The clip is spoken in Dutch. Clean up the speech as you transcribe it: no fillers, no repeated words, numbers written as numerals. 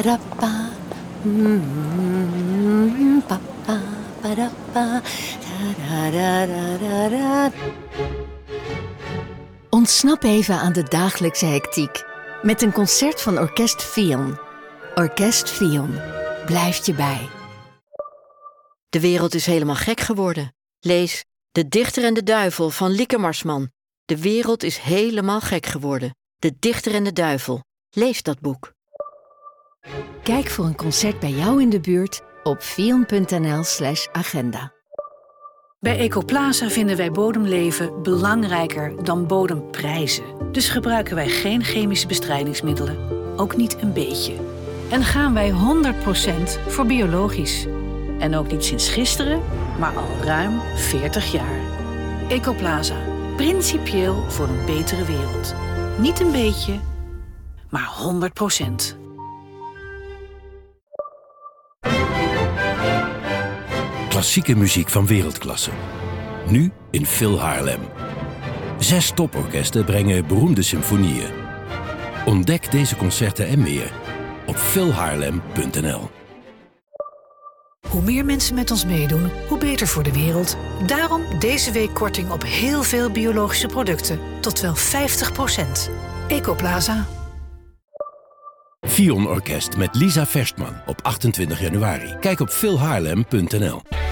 Ba-da-ba. Pa-pa, ba-da-ba. Da-da-da-da-da-da. Ontsnap even aan de dagelijkse hectiek met een concert van Orkest Vion. Orkest Vion blijft je bij. De wereld is helemaal gek geworden. Lees De Dichter en de Duivel van Lieke Marsman. De wereld is helemaal gek geworden. De Dichter en de Duivel. Lees dat boek. Kijk voor een concert bij jou in de buurt op vion.nl/agenda. Bij Ecoplaza vinden wij bodemleven belangrijker dan bodemprijzen. Dus gebruiken wij geen chemische bestrijdingsmiddelen. Ook niet een beetje. En gaan wij 100% voor biologisch. En ook niet sinds gisteren, maar al ruim 40 jaar. Ecoplaza. Principieel voor een betere wereld. Niet een beetje, maar 100%. Klassieke muziek van wereldklasse. Nu in Phil Haarlem. 6 toporkesten brengen beroemde symfonieën. Ontdek deze concerten en meer op philhaarlem.nl. Hoe meer mensen met ons meedoen, hoe beter voor de wereld. Daarom deze week korting op heel veel biologische producten. Tot wel 50%. Ecoplaza. Vion Orkest met Lisa Verstman op 28 januari. Kijk op philhaarlem.nl.